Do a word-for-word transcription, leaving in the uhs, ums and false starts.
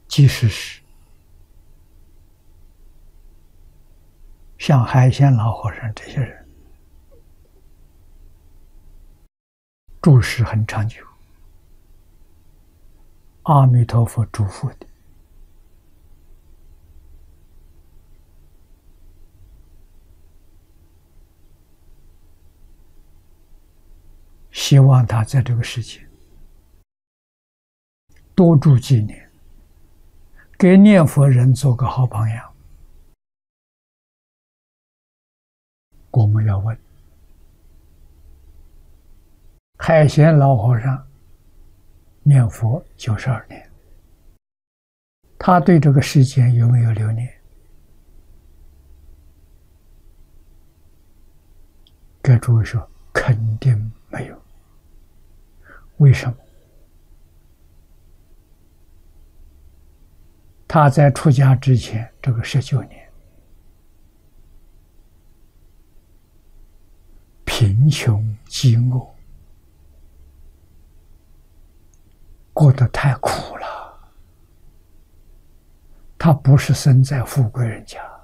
即使是像海鲜老和尚这些人，住世很长久，阿弥陀佛嘱咐的，希望他在这个世界多住几年，给念佛人做个好榜样。我们要问，海贤老和尚念佛九十二年，他对这个世间有没有留念？给诸位说，肯定没有。为什么？他在出家之前，这个十九年，贫穷饥饿，过得太苦了。他不是生在富贵人家，